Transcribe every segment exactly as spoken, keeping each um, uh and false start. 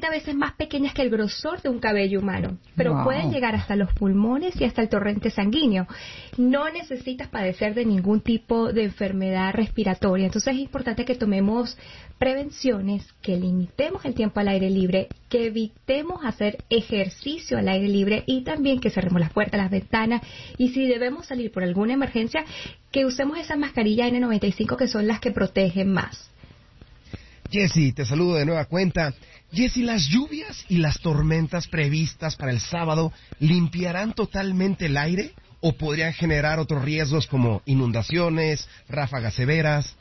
realmente a veces más pequeñas que el grosor de un cabello humano, pero Wow. pueden llegar hasta los pulmones y hasta el torrente sanguíneo. No necesitas padecer de ningún tipo de enfermedad respiratoria, entonces es importante que tomemos prevenciones, que limitemos el tiempo al aire libre, que evitemos hacer ejercicio al aire libre y también que cerremos las puertas, las ventanas, y si debemos salir por alguna emergencia, que usemos esas mascarillas ene noventa y cinco que son las que protegen más. Jessy, te saludo de nueva cuenta. Jessy, ¿las lluvias y las tormentas previstas para el sábado limpiarán totalmente el aire o podrían generar otros riesgos como inundaciones, ráfagas severas?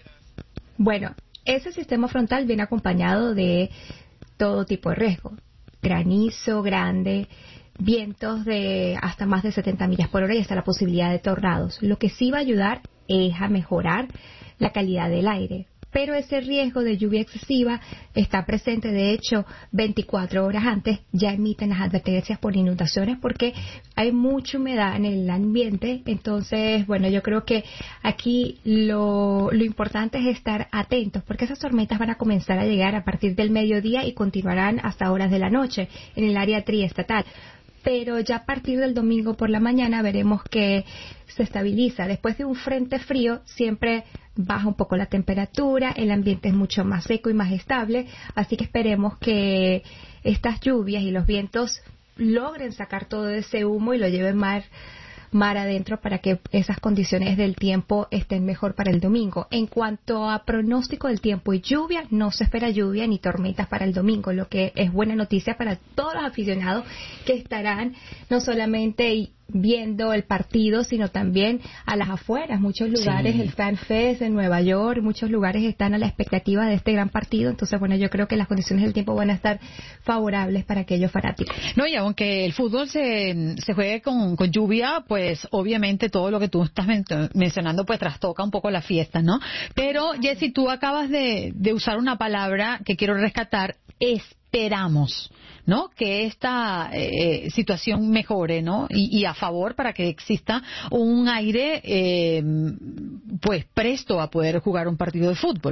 Bueno, ese sistema frontal viene acompañado de todo tipo de riesgo. Granizo grande, vientos de hasta más de setenta millas por hora y hasta la posibilidad de tornados. Lo que sí va a ayudar es a mejorar la calidad del aire. Pero ese riesgo de lluvia excesiva está presente. De hecho, veinticuatro horas antes ya emiten las advertencias por inundaciones porque hay mucha humedad en el ambiente. Entonces, bueno, yo creo que aquí lo, lo importante es estar atentos porque esas tormentas van a comenzar a llegar a partir del mediodía y continuarán hasta horas de la noche en el área triestatal. Pero ya a partir del domingo por la mañana veremos que se estabiliza. Después de un frente frío siempre baja un poco la temperatura, el ambiente es mucho más seco y más estable, así que esperemos que estas lluvias y los vientos logren sacar todo ese humo y lo lleven mar, mar adentro para que esas condiciones del tiempo estén mejor para el domingo. En cuanto a pronóstico del tiempo y lluvia, no se espera lluvia ni tormentas para el domingo, lo que es buena noticia para todos los aficionados que estarán no solamente viendo el partido, sino también a las afueras. Muchos lugares, sí. El Fan Fest en Nueva York, muchos lugares están a la expectativa de este gran partido. Entonces, bueno, yo creo que las condiciones del tiempo van a estar favorables para aquellos fanáticos. No, y aunque el fútbol se, se juegue con, con lluvia, pues obviamente todo lo que tú estás men- mencionando pues trastoca un poco la fiesta, ¿no? Pero, Jessy, tú acabas de, de usar una palabra que quiero rescatar, esperamos, ¿no? Que esta eh, situación mejore, ¿no? Y, y a favor para que exista un aire eh, pues presto a poder jugar un partido de fútbol.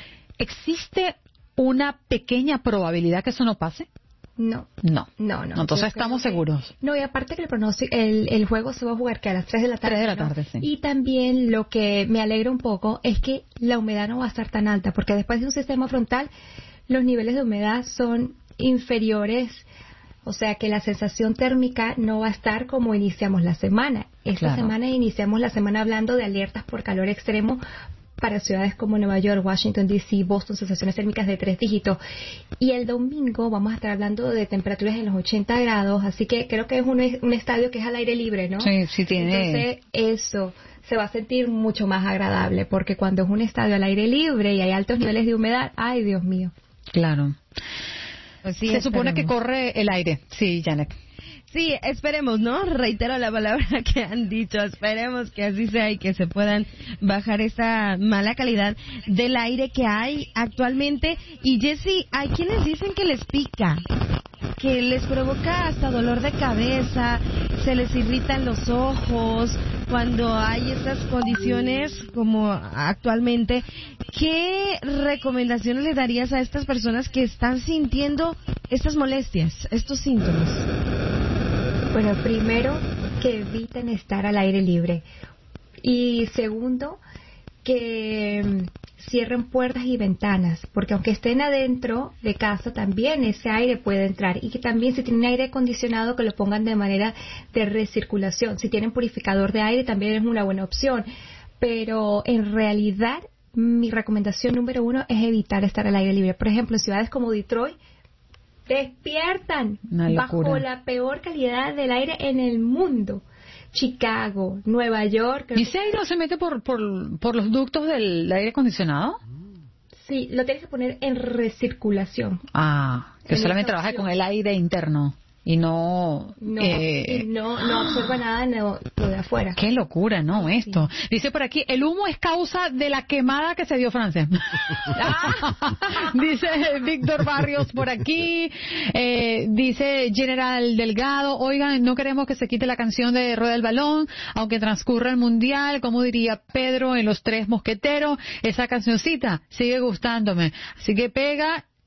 ¿Existe una pequeña probabilidad que eso no pase? No. No. No, no. Entonces estamos que, seguros. No, y aparte que el pronóstico, el, el juego se va a jugar que a las tres de la tarde. tres de la ¿no? tarde, sí. Y también lo que me alegra un poco es que la humedad no va a estar tan alta, porque después de un sistema frontal, los niveles de humedad son inferiores. O sea que la sensación térmica no va a estar como iniciamos la semana. Esta Claro. semana iniciamos la semana hablando de alertas por calor extremo para ciudades como Nueva York, Washington D C, Boston, sensaciones térmicas de tres dígitos. Y el domingo vamos a estar hablando de temperaturas en los ochenta grados, así que creo que es un, un estadio que es al aire libre, ¿no? Sí, sí tiene. Entonces eso se va a sentir mucho más agradable, porque cuando es un estadio al aire libre y hay altos niveles de humedad, ¡ay, Dios mío! Claro. Pues sí, Se supone esperemos. que corre el aire. Sí, Janet. Sí, esperemos, ¿no? Reitero la palabra que han dicho, esperemos que así sea y que se puedan bajar esa mala calidad del aire que hay actualmente. Y Jessy, hay quienes dicen que les pica, que les provoca hasta dolor de cabeza, se les irritan los ojos cuando hay estas condiciones como actualmente. ¿Qué recomendaciones le darías a estas personas que están sintiendo estas molestias, estos síntomas? Bueno, primero, que eviten estar al aire libre. Y segundo, que mm, cierren puertas y ventanas, porque aunque estén adentro de casa, también ese aire puede entrar. Y que también si tienen aire acondicionado, que lo pongan de manera de recirculación. Si tienen purificador de aire, también es una buena opción. Pero en realidad, mi recomendación número uno es evitar estar al aire libre. Por ejemplo, en ciudades como Detroit, despiertan bajo la peor calidad del aire en el mundo. Chicago, Nueva York. ¿Y ese aire no se mete por, por, por los ductos del aire acondicionado? Sí, lo tienes que poner en recirculación. Ah, que En solamente trabaja con el aire interno y no... No, eh, y no, no absorba nada en lo, lo de afuera. Qué locura, ¿no? Esto. Dice por aquí, el humo es causa de la quemada que se dio Francia. Dice Víctor Barrios por aquí. Eh, dice General Delgado, oigan, no queremos que se quite la canción de Rueda el Balón, aunque transcurra el Mundial, como diría Pedro en Los Tres Mosqueteros, esa cancioncita sigue gustándome. Así que pega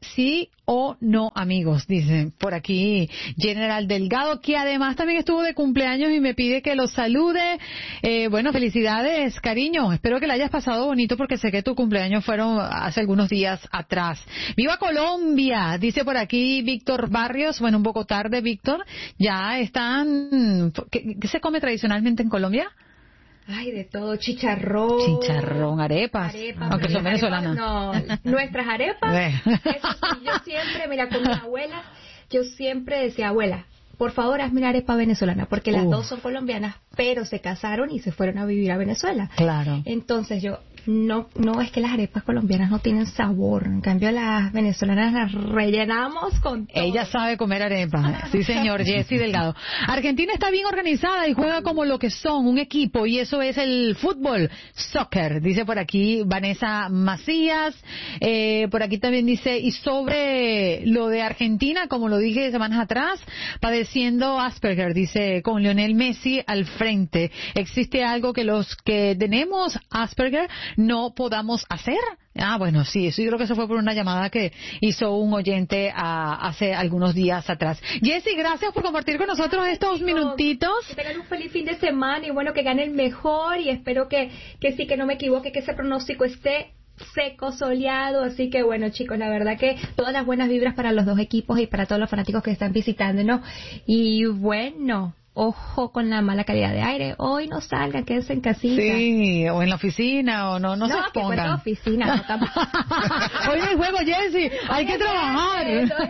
sí o no, amigos, dice por aquí General Delgado, que además también estuvo de cumpleaños y me pide que lo salude. Eh, bueno, felicidades, cariño. Espero que la hayas pasado bonito porque sé que tu cumpleaños fueron hace algunos días atrás. ¡Viva Colombia! Dice por aquí Víctor Barrios. Bueno, un poco tarde, Víctor. Ya están... ¿Qué, qué se come tradicionalmente en Colombia? Ay, de todo, chicharrón. Chicharrón, arepas, arepas aunque son venezolanas. No, nuestras arepas, eso sí, yo siempre, mira, con mi abuela, yo siempre decía, abuela, por favor, hazme una arepa venezolana, porque las uh. dos son colombianas, pero se casaron y se fueron a vivir a Venezuela. Claro. Entonces yo, no, no, es que las arepas colombianas no tienen sabor, en cambio las venezolanas las rellenamos con todo. Ella sabe comer arepas, sí señor, Jessy Delgado. Argentina está bien organizada y juega como lo que son, un equipo, y eso es el fútbol, soccer, dice por aquí Vanessa Macías. Eh, por aquí también dice, y sobre lo de Argentina, como lo dije semanas atrás, padeciendo Asperger, dice, con Lionel Messi al frente, ¿existe algo que los que tenemos Asperger no podamos hacer? Ah, bueno, sí, eso yo creo que eso fue por una llamada que hizo un oyente a, hace algunos días atrás. Jessy, gracias por compartir con nosotros estos chicos, minutitos. Que tengan un feliz fin de semana y bueno, que ganen mejor y espero que, que sí, que no me equivoque, que ese pronóstico esté seco, soleado, así que bueno, chicos, la verdad que todas las buenas vibras para los dos equipos y para todos los fanáticos que están visitándonos. Y bueno, ojo con la mala calidad de aire. Hoy no salgan, quédense en casita. Sí, o en la oficina, o no, no, no se expongan. No, que fue oficina, no tampoco. Hoy no hay juego, Jessy, hay que trabajar.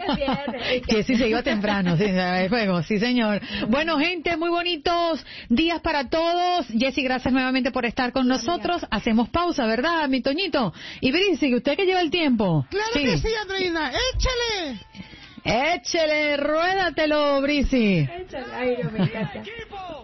Jessy se iba temprano, sí, hay juego, sí señor. Bueno, gente, muy bonitos días para todos. Jessy, gracias nuevamente por estar con nosotros. Hacemos pausa, ¿verdad, mi Toñito? Y Brisi, usted que lleva el tiempo. Claro sí. que sí, Andreina, échale. Échele, ruédatelo, Brisi. Échale, ay, no me encanta.